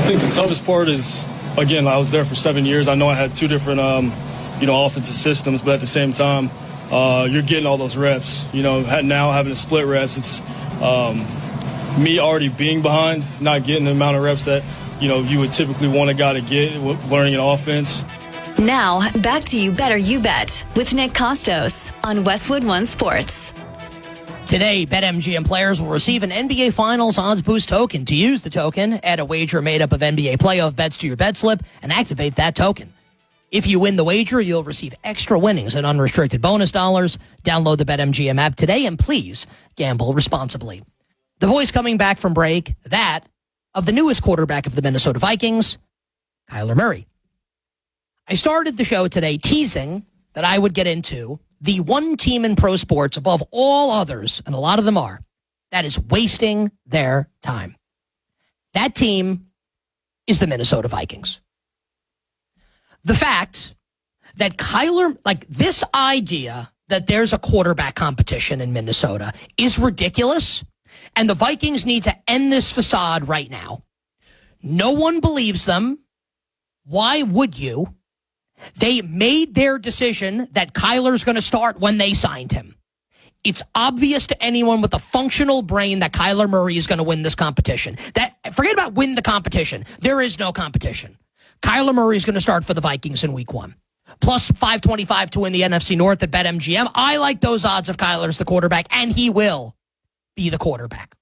think the toughest part is, again, I was there for 7 years. I know I had two different, offensive systems, but at the same time, you're getting all those reps. Now having to split reps, it's me already being behind, not getting the amount of reps that, you would typically want a guy to get learning an offense. Now, back to You Better You Bet with Nick Costos on Westwood One Sports. Today, BetMGM players will receive an NBA Finals Odds Boost token. To use the token, add a wager made up of NBA playoff bets to your bet slip and activate that token. If you win the wager, you'll receive extra winnings and unrestricted bonus dollars. Download the BetMGM app today and please gamble responsibly. The voice coming back from break, that of the newest quarterback of the Minnesota Vikings, Kyler Murray. I started the show today teasing that I would get into the one team in pro sports above all others, and a lot of them are, that is wasting their time. That team is the Minnesota Vikings. The fact that Kyler, this idea that there's a quarterback competition in Minnesota is ridiculous, and the Vikings need to end this facade right now. No one believes them. Why would you? They made their decision that Kyler's going to start when they signed him. It's obvious to anyone with a functional brain that Kyler Murray is going to win this competition. Forget about win the competition. There is no competition. Kyler Murray is going to start for the Vikings in week 1. Plus 525 to win the NFC North at BetMGM. I like those odds of Kyler's the quarterback, and he will be the quarterback.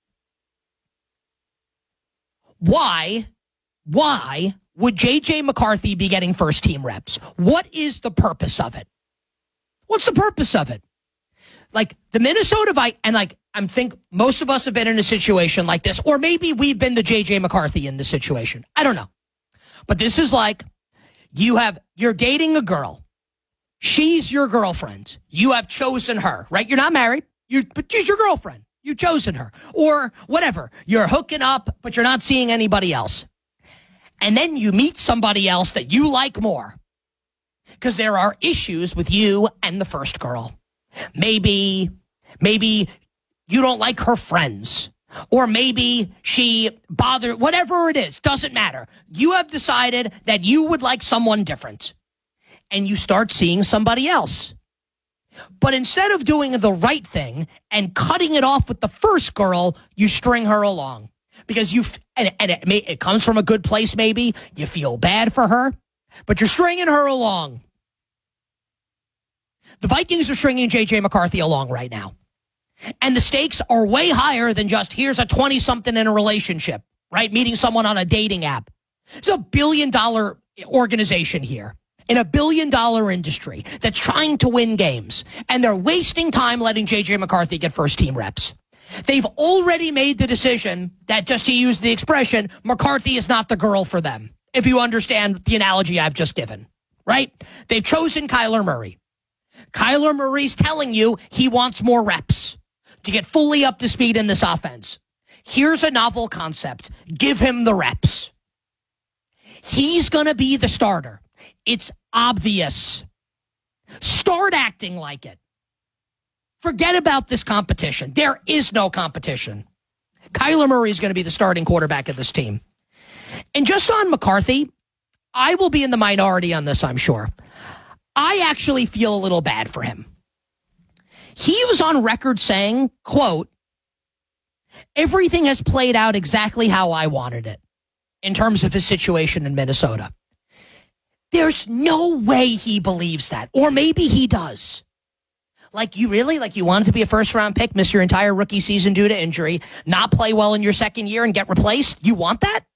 Why would J.J. McCarthy be getting first-team reps? What is the purpose of it? What's the purpose of it? The Minnesota Vikings, and I think most of us have been in a situation like this, or maybe we've been the J.J. McCarthy in this situation. I don't know. But this is you're dating a girl. She's your girlfriend. You have chosen her, right? You're not married, but she's your girlfriend. You've chosen her. Or whatever. You're hooking up, but you're not seeing anybody else. And then you meet somebody else that you like more. Because there are issues with you and the first girl. Maybe you don't like her friends. Or maybe she bothered, whatever it is, doesn't matter. You have decided that you would like someone different. And you start seeing somebody else. But instead of doing the right thing and cutting it off with the first girl, you string her along. Because it comes from a good place, maybe. You feel bad for her, but you're stringing her along. The Vikings are stringing J.J. McCarthy along right now. And the stakes are way higher than just here's a 20-something in a relationship, right? Meeting someone on a dating app. It's a $1 billion organization here in a $1 billion industry that's trying to win games. And they're wasting time letting J.J. McCarthy get first-team reps. They've already made the decision that, just to use the expression, McCarthy is not the girl for them, if you understand the analogy I've just given, right? They've chosen Kyler Murray. Kyler Murray's telling you he wants more reps to get fully up to speed in this offense. Here's a novel concept. Give him the reps. He's going to be the starter. It's obvious. Start acting like it. Forget about this competition. There is no competition. Kyler Murray is going to be the starting quarterback of this team. And just on McCarthy, I will be in the minority on this, I'm sure. I actually feel a little bad for him. He was on record saying, quote, everything has played out exactly how I wanted it in terms of his situation in Minnesota. There's no way he believes that. Or maybe he does. You wanted to be a first-round pick, miss your entire rookie season due to injury, not play well in your second year and get replaced? You want that?